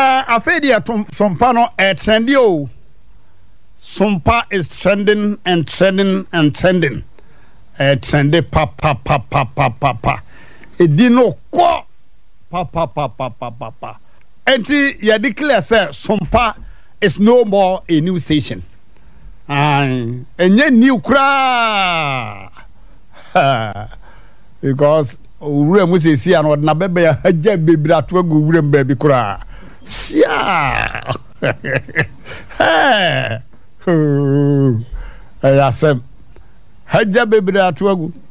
Afedia Sompa no trendy o. Sompa is trending and trending and trending. Trendy pa. Edino kwa pa. Enti ya declare say Sompa is no more a new station. Enye new kra. Because ure mu se si an na bebe ya haja bebra to agu ure mbabi kra. Sia. Hey. Ayasem. Haja bebra to agu.